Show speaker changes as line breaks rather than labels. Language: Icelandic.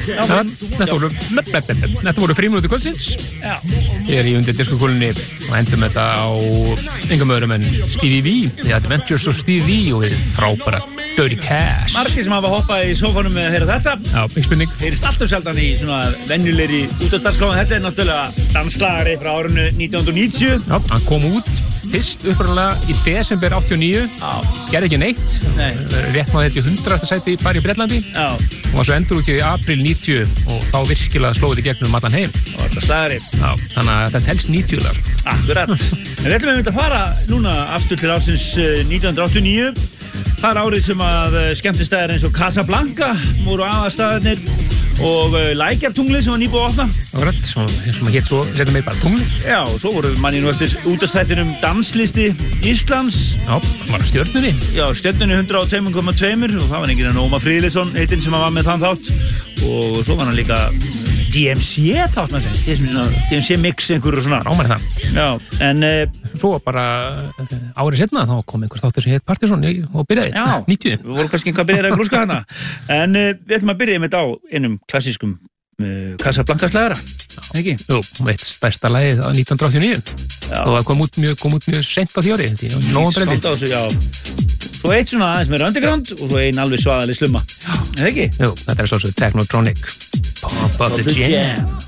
Þetta voru frímínútur kvöldsins.
Já.
Ég í undir diskokúlunni og endum þetta á engum öðrum en Stevie V, The Adventures of Stevie V og við frábæra Dirty Cash.
Margir sem hafa hoppað í sófanum með að heyra þetta.
Já, ekki spurning.
Heyrist alltaf sjaldan í svona venjulegri útvarpsdagskrá. Þetta náttúrulega danslagari frá árinu 1990.
Já, hann kom út fyrst upprunalega í desember 89. Gerði ekki neitt.
Nei.
Rétt náði þetta í 100. sæti bara í Bretlandi.
Já.
Og var svo endurútið í apríl 90 og þá virkilega slóði þetta gegnum allan heim.
Og þetta slagari.
Já, þannig að þetta helst 90-lega sko.
Akkurat. En við ætlum að fara núna aftur til ársins 1989. Það er árið sem að skemmtistæðir eins og Casablanca voru aðalstaðirnir og Lækjartunglið sem var nýbúið að opna.
Akkurat, sem hétt svo setjum við bara Tunglið.
Já, og svo voru manni nú eftir útastættinum Danslisti Íslands.
Já, var Stjörnunni. Já,
Stjörnunni 102,2 og það var enginn en Ómar Friðleifsson heitinn sem var með þann þátt og svo var hann líka DMC þátt með þeim, DMC mix einhverju svona.
Rámar það.
Já, en
svo bara árið setna þá kom einhver þáttur sem heit Partiðson og byrjaði.
Já,
90.
Við vorum kannski einhvað að byrja að grúska hana. En við ætlum að byrja með þetta á einum klassískum Casablanca slagara, ekki?
Jú, eitt stærsta lagið á 1989. Og það kom út mjög sent á því ári, nóvember.
Sent á þessu, já. Svo eitt svona aðeins meira underground og svo ein alveg svaðaleg slumma. Eða ekki?
Jú, þetta er svo Technotronic. Pop up the jam.